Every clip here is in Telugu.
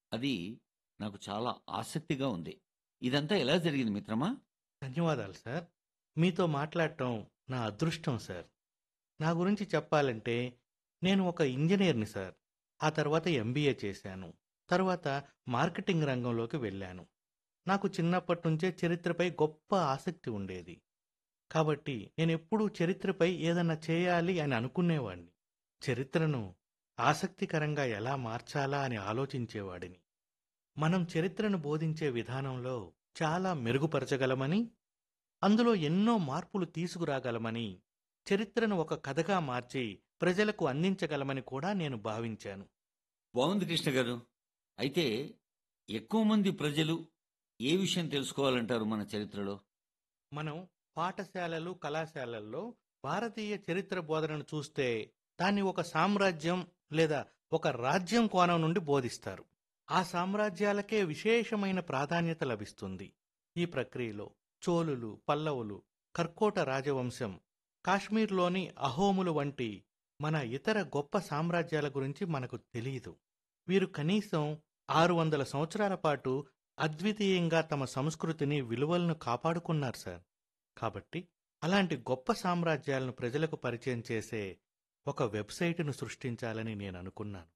అది నాకు చాలా ఆసక్తిగా ఉంది. ఇదంతా ఎలా జరిగింది మిత్రమా? ధన్యవాదాలు సార్. మీతో మాట్లాడటం నా అదృష్టం సార్. నా గురించి చెప్పాలంటే నేను ఒక ఇంజినీర్‌ని సార్. ఆ తర్వాత ఎంబీఏ చేశాను. తర్వాత మార్కెటింగ్ రంగంలోకి వెళ్ళాను. నాకు చిన్నప్పటి నుంచే చరిత్రపై గొప్ప ఆసక్తి ఉండేది. కాబట్టి నేనెప్పుడూ చరిత్రపై ఏదన్నా చేయాలి అని అనుకునేవాడిని. చరిత్రను ఆసక్తికరంగా ఎలా మార్చాలా అని ఆలోచించేవాడిని. మనం చరిత్రను బోధించే విధానంలో చాలా మెరుగుపరచగలమని, అందులో ఎన్నో మార్పులు తీసుకురాగలమని, చరిత్రను ఒక కథగా మార్చి ప్రజలకు అందించగలమని కూడా నేను భావించాను. బావుంది కృష్ణ గారు. అయితే ఎక్కువ మంది ప్రజలు ఏ విషయం తెలుసుకోవాలంటారు మన చరిత్రలో? మనం పాఠశాలలు, కళాశాలల్లో భారతీయ చరిత్ర బోధనను చూస్తే దాన్ని ఒక సామ్రాజ్యం లేదా ఒక రాజ్యం కోణం నుండి బోధిస్తారు. ఆ సామ్రాజ్యాలకే విశేషమైన ప్రాధాన్యత లభిస్తుంది. ఈ ప్రక్రియలో చోళులు, పల్లవులు, కర్కోట రాజవంశం, కాశ్మీర్లోని అహోములు వంటి మన ఇతర గొప్ప సామ్రాజ్యాల గురించి మనకు తెలియదు. వీరు కనీసం 600 సంవత్సరాల పాటు అద్వితీయంగా తమ సంస్కృతిని, విలువలను కాపాడుకున్నారు సార్. కాబట్టి అలాంటి గొప్ప సామ్రాజ్యాలను ప్రజలకు పరిచయం చేసే ఒక వెబ్సైటును సృష్టించాలని నేను అనుకున్నాను.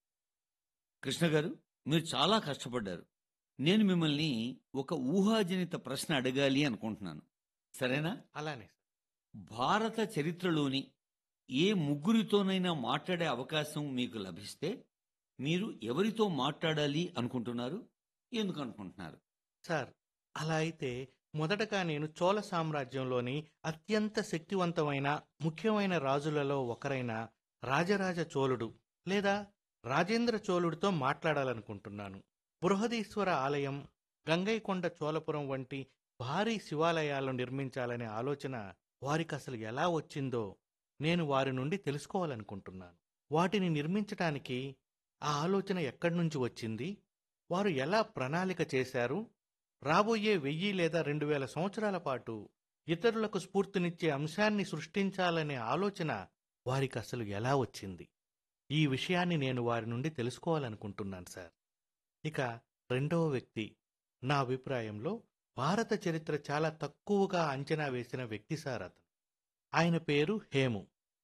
కృష్ణ గారు, మీరు చాలా కష్టపడ్డారు. నేను మిమ్మల్ని ఒక ఊహాజనిత ప్రశ్న అడగాలి అనుకుంటున్నాను. సరేనా? అలానే సార్. భారత చరిత్రలోని ఏ ముగ్గురితోనైనా మాట్లాడే అవకాశం మీకు లభిస్తే మీరు ఎవరితో మాట్లాడాలి అనుకుంటున్నారు? ఎందుకు అనుకుంటున్నారు? సార్, అలా అయితే మొదటగా నేను చోళ సామ్రాజ్యంలోని అత్యంత శక్తివంతమైన ముఖ్యమైన రాజులలో ఒకరైన రాజరాజ చోళుడు లేదా రాజేంద్ర చోళుడితో మాట్లాడాలనుకుంటున్నాను. బృహదీశ్వర ఆలయం, గంగైకొండ చోళపురం వంటి భారీ శివాలయాలను నిర్మించాలనే ఆలోచన వారికసలు ఎలా వచ్చిందో నేను వారి నుండి తెలుసుకోవాలనుకుంటున్నాను. వాటిని నిర్మించటానికి ఆ ఆలోచన ఎక్కడి నుంచి వచ్చింది? వారు ఎలా ప్రణాళిక చేశారు? రాబోయే 1000 లేదా 2000 సంవత్సరాల పాటు ఇతరులకు స్ఫూర్తినిచ్చే అంశాన్ని సృష్టించాలనే ఆలోచన వారికసలు ఎలా వచ్చింది? ఈ విషయాన్ని నేను వారి నుండి తెలుసుకోవాలనుకుంటున్నాను సార్. ఇక రెండవ వ్యక్తి, నా అభిప్రాయంలో భారత చరిత్ర చాలా తక్కువగా అంచనా వేసిన వ్యక్తి సార్ అతను. ఆయన పేరు హేము.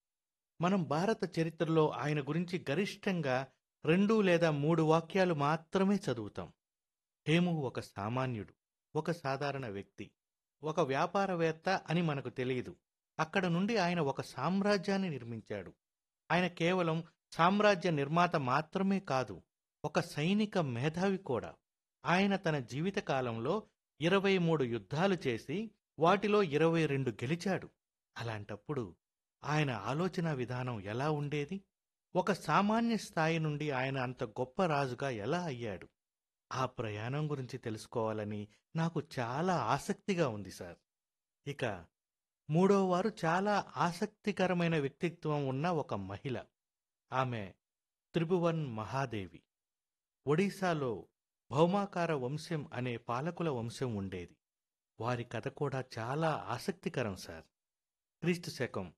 మనం భారత చరిత్రలో ఆయన గురించి గరిష్టంగా 2 లేదా 3 వాక్యాలు మాత్రమే చదువుతాం. హేము ఒక సామాన్యుడు, ఒక సాధారణ వ్యక్తి, ఒక వ్యాపారవేత్త అని మనకు తెలియదు. అక్కడ నుండి ఆయన ఒక సామ్రాజ్యాన్ని నిర్మించాడు. ఆయన కేవలం సామ్రాజ్య నిర్మాత మాత్రమే కాదు, ఒక సైనిక మేధావి కూడా. ఆయన తన జీవితకాలంలో 23 యుద్ధాలు చేసి వాటిలో 22 గెలిచాడు. అలాంటప్పుడు ఆయన ఆలోచన విధానం ఎలా ఉండేది? ఒక సామాన్య స్థాయి నుండి ఆయన అంత గొప్ప రాజుగా ఎలా అయ్యాడు? ఆ ప్రయాణం గురించి తెలుసుకోవాలని నాకు చాలా ఆసక్తిగా ఉంది సార్. ఇక మూడో వారు చాలా ఆసక్తికరమైన వ్యక్తిత్వం ఉన్న ఒక మహిళ. ఆమె త్రిభువన్ మహాదేవి. ఒడిశాలో భౌమాకార వంశం అనే పాలకుల వంశం ఉండేది. వారి కథ కూడా చాలా ఆసక్తికరం సార్. క్రీస్తు శకం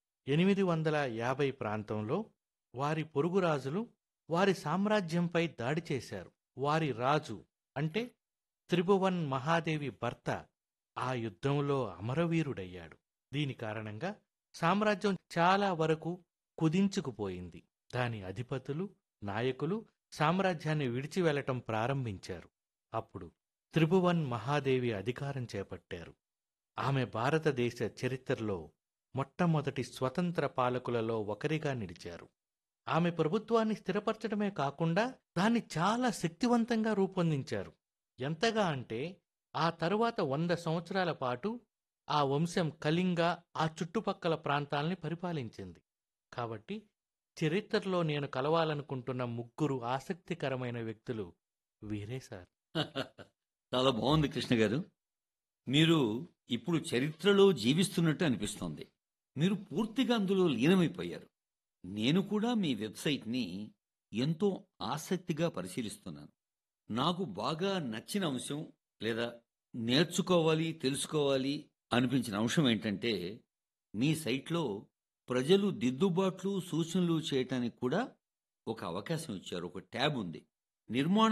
850 ప్రాంతంలో వారి పొరుగురాజులు వారి సామ్రాజ్యంపై దాడి చేశారు. వారి రాజు అంటే త్రిభువన్ మహాదేవి భర్త ఆ యుద్ధంలో అమరవీరుడయ్యాడు. దీని కారణంగా సామ్రాజ్యం చాలా వరకు కుదించుకుపోయింది. దాని అధిపతులు, నాయకులు సామ్రాజ్యాన్ని విడిచి వెళ్లటం ప్రారంభించారు. అప్పుడు త్రిభువన్ మహాదేవి అధికారం చేపట్టారు. ఆమె భారతదేశ చరిత్రలో మొట్టమొదటి స్వతంత్ర పాలకులలో ఒకరిగా నిలిచారు. ఆమె ప్రభుత్వాన్ని స్థిరపరచడమే కాకుండా దాన్ని చాలా శక్తివంతంగా రూపొందించారు. ఎంతగా అంటే ఆ తరువాత 100 సంవత్సరాల పాటు ఆ వంశం కళింగ, ఆ చుట్టుపక్కల ప్రాంతాల్ని పరిపాలించింది. కాబట్టి చరిత్రలో నేను కలవాలనుకుంటున్న ముగ్గురు ఆసక్తికరమైన వ్యక్తులు వీరే సార్. చాలా బాగుంది కృష్ణ గారు. మీరు ఇప్పుడు చరిత్రలో జీవిస్తున్నట్టు అనిపిస్తోంది. మీరు పూర్తిగా అందులో లీనమైపోయారు. నేను కూడా మీ వెబ్సైట్ని ఎంతో ఆసక్తిగా పరిశీలిస్తున్నాను. నాకు బాగా నచ్చిన అంశం లేదా నేర్చుకోవాలి, తెలుసుకోవాలి అనిపించిన అంశం ఏంటంటే, మీ సైట్లో ప్రజలు దిద్దుబాట్లు, సూచనలు చేయటానికి కూడా ఒక అవకాశం ఇచ్చారు. ఒక ట్యాబ్ ఉంది. నిర్మాణ